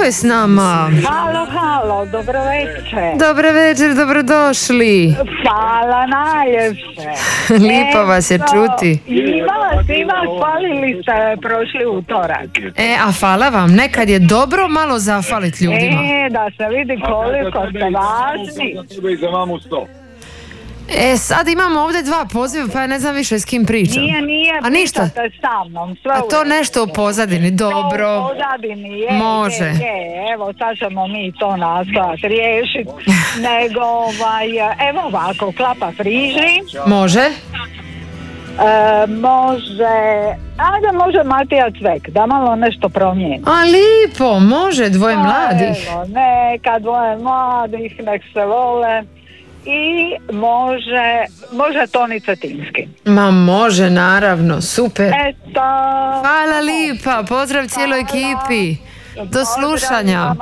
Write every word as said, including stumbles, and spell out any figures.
je s nama? Halo, halo, dobro večer. Dobar večer, dobrodošli. Hvala najljepše. Lipo vas je čuti. Ima vas, ima, hvalili ste prošli utorak. E, a hvala vam, nekad je dobro malo zafalit ljudima. E, da se vidi koliko ste važni. E, sad imamo ovdje dva poziva, pa ja ne znam više s kim pričam. Nije, nije, a ništa? pričate sa mnom, sve A to u redu. nešto u pozadini, dobro. To u pozadini, je, Može. je, je, evo sad ćemo mi to nastojati riješiti. Nego, ovaj, evo ovako, klapa friži. Može? E, može, ajde može Matija Cvek, da malo nešto promijeni. A lipo, može, dvoje mladih. Evo, neka dvoje mladih, nek se vole. I može, može Toni Cetinski. Ma može, naravno, super. Eto. Hvala lipa, pozdrav cijeloj ekipi. Do slušanja.